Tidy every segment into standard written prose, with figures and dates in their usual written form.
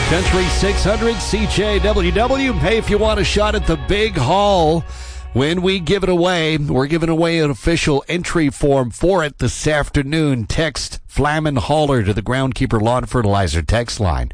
Country 600 CJWW. Hey, if you want a shot at the big haul when we give it away, we're giving away an official entry form for it this afternoon. Text Flamin' Hauler to the Groundkeeper Lawn Fertilizer text line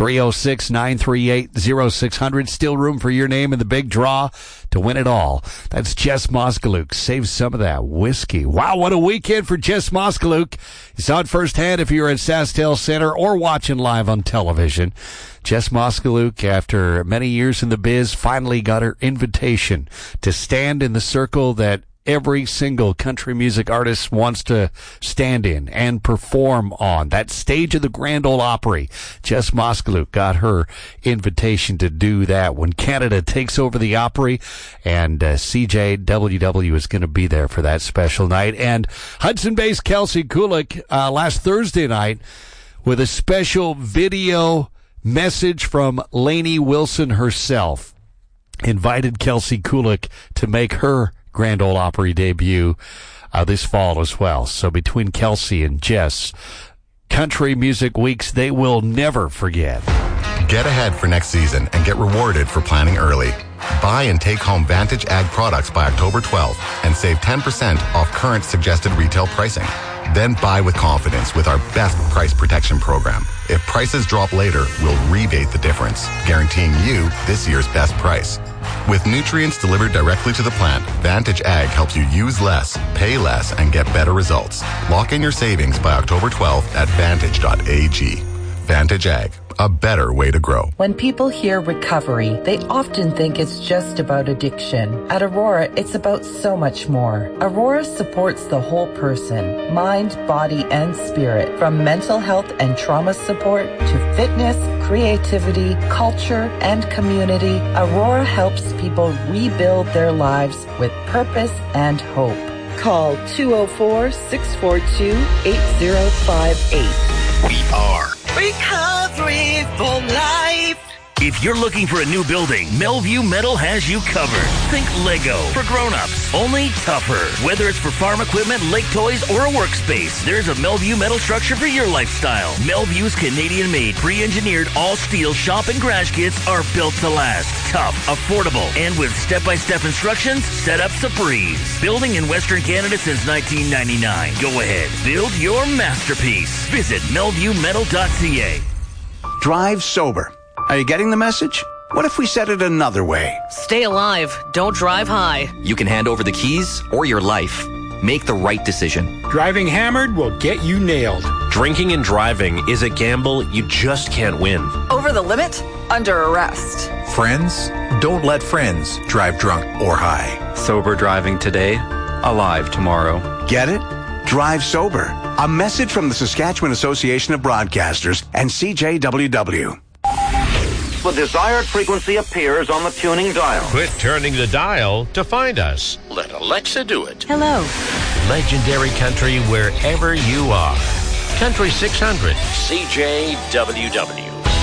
306-938-0600. Still room for your name in the big draw to win it all. That's Jess Moskaluk. Save some of that whiskey. Wow, what a weekend for Jess Moskaluk. You saw it firsthand if you're at SaskTel Center or watching live on television. Jess Moskaluk, after many years in the biz, finally got her invitation to stand in the circle that every single country music artist wants to stand in and perform on. That stage of the Grand Ole Opry. Jess Moskaluk got her invitation to do that when Canada takes over the Opry, and CJWW is going to be there for that special night. And Hudson-based Kelsey Kulik last Thursday night with a special video message from Lainey Wilson herself invited Kelsey Kulik to make her Grand Ole Opry debut this fall as well. So between Kelsey and Jess, country music weeks they will never forget. Get ahead for next season and get rewarded for planning early. Buy and take home Vantage Ag products by October 12th and save 10% off current suggested retail pricing. Then buy with confidence with our best price protection program. If prices drop later, we'll rebate the difference, guaranteeing you this year's best price. With nutrients delivered directly to the plant, Vantage Ag helps you use less, pay less, and get better results. Lock in your savings by October 12th at vantage.ag. Vantage Ag, a better way to grow. When people hear recovery, they often think it's just about addiction. At Aurora, it's about so much more. Aurora supports the whole person, mind, body, and spirit. From mental health and trauma support to fitness, creativity, culture, and community, Aurora helps people rebuild their lives with purpose and hope. Call 204-642-8058. We are Recovery for Life. If you're looking for a new building, Melview Metal has you covered. Think Lego for grown-ups, only tougher. Whether it's for farm equipment, lake toys, or a workspace, there's a Melview Metal structure for your lifestyle. Melview's Canadian-made, pre-engineered, all-steel shop and garage kits are built to last. Tough, affordable, and with step-by-step instructions, setup's a breeze. Building in Western Canada since 1999. Go ahead, build your masterpiece. Visit melviewmetal.ca. Drive sober. Are you getting the message? What if we said it another way? Stay alive. Don't drive high. You can hand over the keys or your life. Make the right decision. Driving hammered will get you nailed. Drinking and driving is a gamble you just can't win. Over the limit? Under arrest. Friends? Don't let friends drive drunk or high. Sober driving today, alive tomorrow. Get it? Drive sober. A message from the Saskatchewan Association of Broadcasters and CJWW. The desired frequency appears on the tuning dial. Quit turning the dial to find us. Let Alexa do it. Hello. Legendary country wherever you are. Country 600 CJWW.